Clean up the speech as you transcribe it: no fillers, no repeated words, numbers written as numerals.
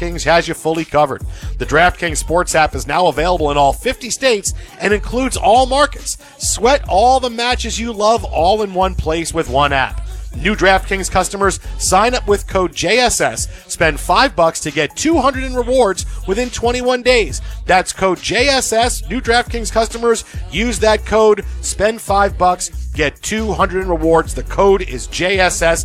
DraftKings has you fully covered. The DraftKings Sports app is now available in all 50 states and includes all markets. Sweat all the matches you love all in one place with one app. New DraftKings customers sign up with code JSS, spend $5 to get $200 in rewards within 21 days. That's code JSS. New DraftKings customers use that code, spend $5, get $200 in rewards. The code is JSS.